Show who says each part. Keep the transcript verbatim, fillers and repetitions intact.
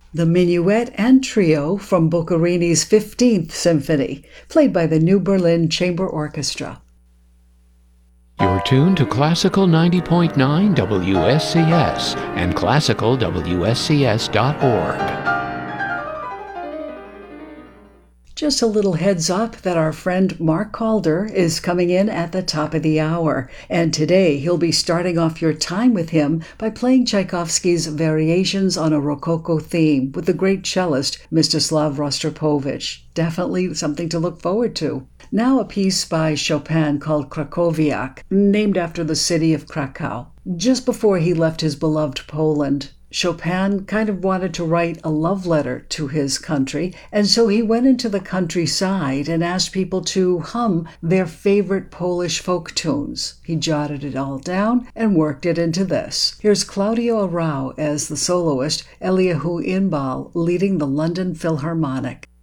Speaker 1: The Minuet and Trio from Boccherini's fifteenth Symphony, played by the New Berlin Chamber Orchestra.
Speaker 2: You're tuned to Classical ninety point nine W S C S and classical W S C S dot org.
Speaker 1: Just a little heads up that our friend Mark Calder is coming in at the top of the hour, and today he'll be starting off your time with him by playing Tchaikovsky's Variations on a Rococo theme with the great cellist Mstislav Rostropovich. Definitely something to look forward to. Now a piece by Chopin called Krakowiak, named after the city of Krakow. Just before he left his beloved Poland, Chopin kind of wanted to write a love letter to his country, and so he went into the countryside and asked people to hum their favorite Polish folk tunes. He jotted it all down and worked it into this. Here's Claudio Arrau as the soloist, Eliahu Inbal leading the London Philharmonic.